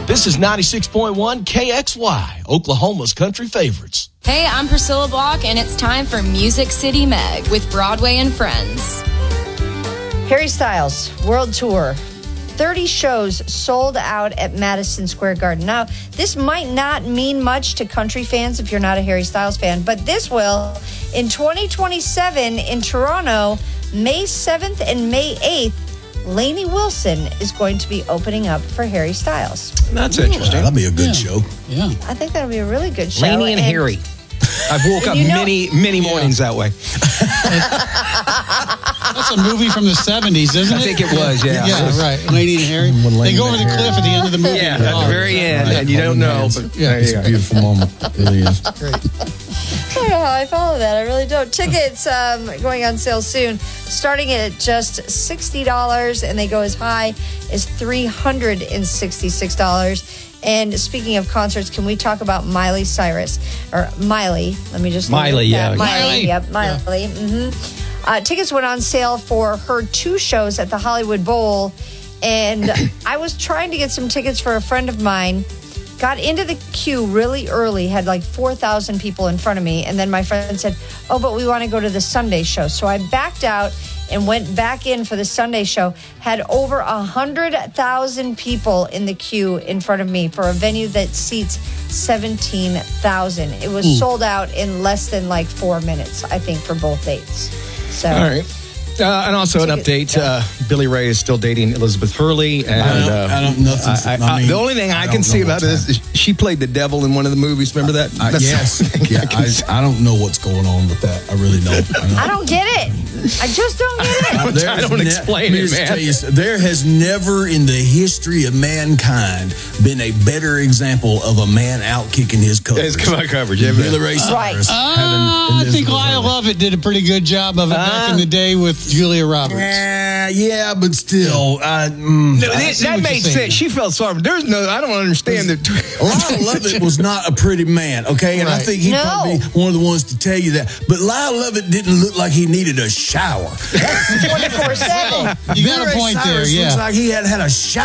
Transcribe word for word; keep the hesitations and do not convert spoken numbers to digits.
This is ninety-six point one K X Y, Oklahoma's country favorites. Hey, I'm Priscilla Block, and it's time for Music City Meg with Broadway and Friends. Harry Styles, World Tour. thirty shows sold out at Madison Square Garden. Now, this might not mean much to country fans if you're not a Harry Styles fan, but this will. In twenty twenty-seven in Toronto, May seventh and May eighth, Lainey Wilson is going to be opening up for Harry Styles. That's interesting. That'll be a good Yeah. show. Yeah. I think that'll be a really good show. Lainey and, and Harry. I've woke up you know, many, many mornings yeah. that way. That's a movie from the seventies, isn't it? I think it was, yeah. Yeah, right. Lainey and Harry. They go over the cliff at the end of the movie. Yeah, at the very end, Right. and you don't know. But Yeah, It's a beautiful moment. It really is. Great. I don't know how I follow that. I really don't. Tickets um, going on sale soon, starting at just sixty dollars, and they go as high as three hundred sixty-six dollars. And speaking of concerts, can we talk about Miley Cyrus? Or Miley. Let me just... Miley, yeah. Miley, Miley. yep, Miley. Yeah. Mm-hmm. Uh, tickets went on sale for her two shows at the Hollywood Bowl. And I was trying to get some tickets for a friend of mine. Got into the queue really early, had like four thousand people in front of me. And then my friend said, oh, but we want to go to the Sunday show. So I backed out and went back in for the Sunday show. Had over one hundred thousand people in the queue in front of me for a venue that seats seventeen thousand. It was Ooh. sold out in less than like four minutes, I think, for both dates. So. All right. Uh, and also an update, uh, Billy Ray is still dating Elizabeth Hurley. And, I don't, uh, I don't nothing. I, I, I mean, the only thing I, I can don't see know about what's it is she played the devil in one of the movies. Remember that? Uh, That's yes. the only thing Yeah, I can see. I, I don't know what's going on with that. I really don't. I don't get it. I just don't get it. There's I don't ne- explain let me it, just man. tell you, there has never in the history of mankind been a better example of a man out kicking his coverage. It's come on coverage. Yeah, Billy Ray Cyrus. Right. having Uh, I think Elizabeth Lyle Hurley. Lovett did a pretty good job of it back Uh, in the day with Julia Roberts. Yeah, yeah, but still, I, mm, No, I- that, see that what made you're saying. sense. She felt sorry. But there's no, I don't understand that. Lyle Lovett was not a pretty man, okay? And I Right. think he'd No. probably be one of the ones to tell you that. But Lyle Lovett didn't look like he needed a shower. twenty-four seven. You got a Billy Ray point there, Cyrus yeah. looks like he had had a shower.